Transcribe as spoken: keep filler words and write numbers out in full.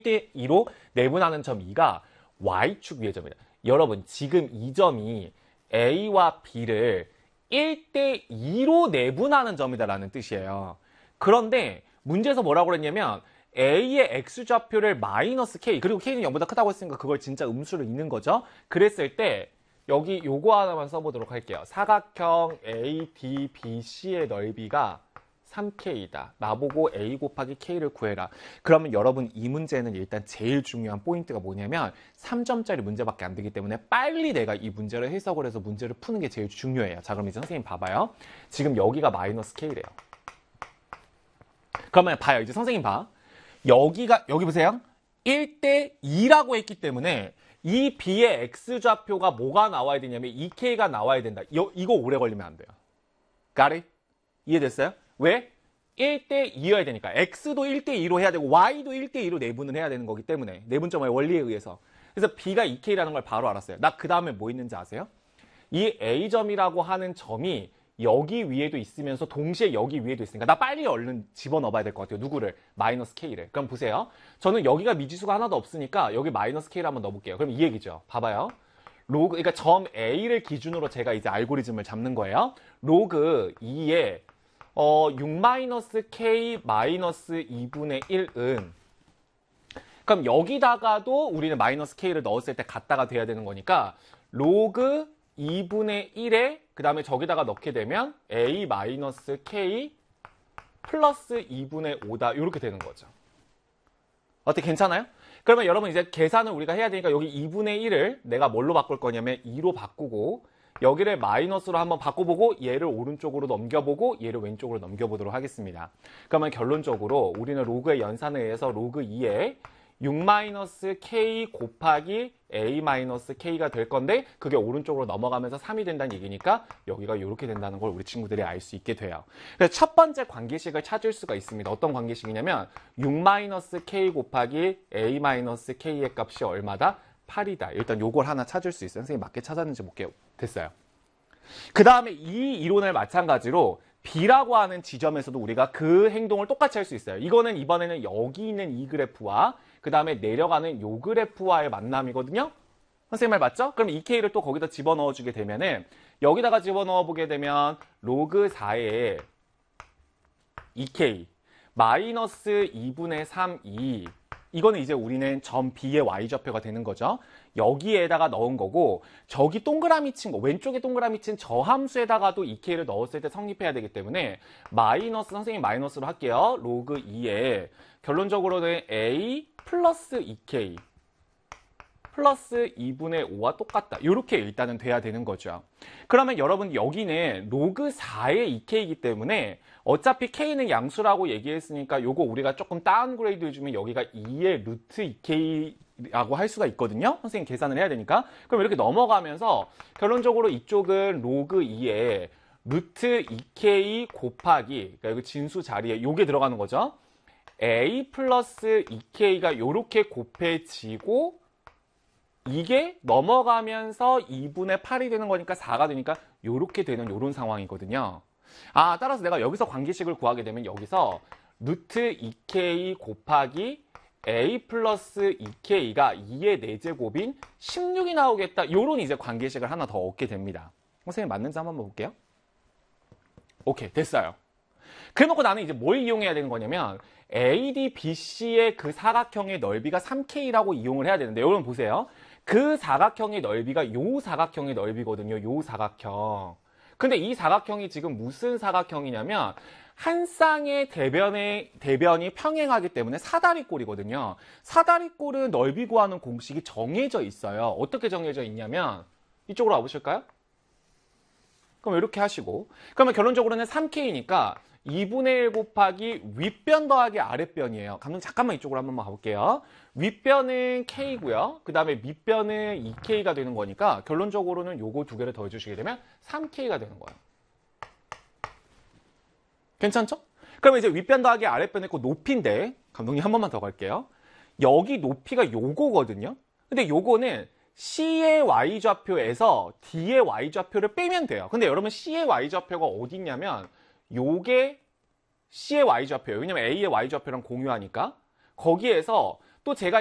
대 이로 내분하는 점 이가 Y축 위의 점이다. 여러분 지금 이 점이 A와 B를 일 대 이로 내분하는 점이다라는 뜻이에요. 그런데 문제에서 뭐라고 그랬냐면 A의 X좌표를 마이너스 K, 그리고 K는 영보다 크다고 했으니까 그걸 진짜 음수로 읽는 거죠. 그랬을 때 여기 요거 하나만 써보도록 할게요. 사각형 에이디비씨의 넓이가 삼 케이다. 나보고 A 곱하기 K를 구해라. 그러면 여러분 이 문제는 일단 제일 중요한 포인트가 뭐냐면 삼 점짜리 문제밖에 안 되기 때문에 빨리 내가 이 문제를 해석을 해서 문제를 푸는 게 제일 중요해요. 자, 그럼 이제 선생님 봐봐요. 지금 여기가 마이너스 K래요. 그러면 봐요. 이제 선생님 봐. 여기가, 여기 보세요. 일 대 이라고 했기 때문에 이 B의 X좌표가 뭐가 나와야 되냐면 이 K가 나와야 된다. 여, 이거 오래 걸리면 안 돼요. Got it? 이해됐어요? 왜? 일 대 이여야 되니까. X도 일 대 이로 해야 되고 Y도 일 대 이로 내분을 해야 되는 거기 때문에. 내분점의 원리에 의해서. 그래서 B가 이 케이라는 걸 바로 알았어요. 나 그 다음에 뭐 있는지 아세요? 이 A점이라고 하는 점이 여기 위에도 있으면서 동시에 여기 위에도 있으니까 나 빨리 얼른 집어넣어봐야 될 것 같아요. 누구를? 마이너스 K를. 그럼 보세요. 저는 여기가 미지수가 하나도 없으니까 여기 마이너스 K를 한번 넣어볼게요. 그럼 이 얘기죠. 봐봐요. 로그, 그러니까 점 A를 기준으로 제가 이제 알고리즘을 잡는 거예요. 로그 이에 어, 육 마이너스 K 마이너스 이분의 일은 그럼 여기다가도 우리는 마이너스 K를 넣었을 때 같다가 돼야 되는 거니까 로그 이분의 일에 그 다음에 저기다가 넣게 되면 A 마이너스 K 플러스 이분의 오다 이렇게 되는 거죠. 어때? 괜찮아요? 그러면 여러분 이제 계산을 우리가 해야 되니까 여기 이분의 일을 내가 뭘로 바꿀 거냐면 이로 바꾸고 여기를 마이너스로 한번 바꿔보고 얘를 오른쪽으로 넘겨보고 얘를 왼쪽으로 넘겨보도록 하겠습니다. 그러면 결론적으로 우리는 로그의 연산에 의해서 로그 이에 육 마이너스 K 곱하기 A 마이너스 K가 될 건데 그게 오른쪽으로 넘어가면서 삼이 된다는 얘기니까 여기가 이렇게 된다는 걸 우리 친구들이 알 수 있게 돼요. 그래서 첫 번째 관계식을 찾을 수가 있습니다. 어떤 관계식이냐면 육 마이너스 K 곱하기 A 마이너스 K의 값이 얼마다? 팔이다. 일단 요걸 하나 찾을 수 있어요. 선생님 맞게 찾았는지 볼게요. 됐어요. 그 다음에 이 이론을 마찬가지로 B라고 하는 지점에서도 우리가 그 행동을 똑같이 할 수 있어요. 이거는 이번에는 여기 있는 이 그래프와 그 다음에 내려가는 요 그래프와의 만남이거든요. 선생님 말 맞죠? 그럼 이 K를 또 거기다 집어넣어 주게 되면은 여기다가 집어넣어 보게 되면 로그 사에 이 케이 마이너스 이분의 삼이 이거는 이제 우리는 점 B의 Y좌표가 되는 거죠. 여기에다가 넣은 거고 저기 동그라미 친 거, 왼쪽에 동그라미 친 저 함수에다가도 이 케이를 넣었을 때 성립해야 되기 때문에 마이너스, 선생님 마이너스로 할게요. 로그 이에 결론적으로는 A 플러스 이 케이 플러스 이분의 오와 똑같다. 이렇게 일단은 돼야 되는 거죠. 그러면 여러분 여기는 로그 사의 이 케이이기 때문에 어차피 K는 양수라고 얘기했으니까 요거 우리가 조금 다운그레이드 해주면 여기가 이의 루트 이 케이라고 할 수가 있거든요. 선생님 계산을 해야 되니까. 그럼 이렇게 넘어가면서 결론적으로 이쪽은 로그 이에 루트 이 케이 곱하기 그러니까 여기 진수 자리에 요게 들어가는 거죠. A 플러스 이 케이가 요렇게 곱해지고 이게 넘어가면서 이분의 팔이 되는 거니까 사가 되니까 요렇게 되는 요런 상황이거든요. 아, 따라서 내가 여기서 관계식을 구하게 되면 여기서 루트 이 케이 곱하기 A 플러스 이 케이가 이의 네 제곱인 십육이 나오겠다. 요런 이제 관계식을 하나 더 얻게 됩니다. 선생님 맞는지 한번 볼게요. 오케이, 됐어요. 그래놓고 나는 이제 뭘 이용해야 되는 거냐면 에이디비씨의 그 사각형의 넓이가 삼 케이라고 이용을 해야 되는데 여러분 보세요. 그 사각형의 넓이가 요 사각형의 넓이거든요. 요 사각형. 근데 이 사각형이 지금 무슨 사각형이냐면 한 쌍의 대변의, 대변이 평행하기 때문에 사다리꼴이거든요. 사다리꼴은 넓이 구하는 공식이 정해져 있어요. 어떻게 정해져 있냐면 이쪽으로 와보실까요? 그럼 이렇게 하시고 그러면 결론적으로는 삼 케이니까 이분의 일 곱하기 윗변 더하기 아랫변이에요. 감독님 잠깐만 이쪽으로 한번 가볼게요. 윗변은 K고요. 그 다음에 밑변은 이 케이가 되는 거니까 결론적으로는 요거 두 개를 더해주시게 되면 삼 케이가 되는 거예요. 괜찮죠? 그러면 이제 윗변 더하기 아랫변의 그 높이인데 감독님 한 번만 더 갈게요. 여기 높이가 요거거든요. 근데 요거는 C의 Y좌표에서 D의 Y좌표를 빼면 돼요. 근데 여러분 C의 Y좌표가 어디 있냐면 요게 C의 Y좌표예요. 왜냐면 A의 Y좌표랑 공유하니까 거기에서 또 제가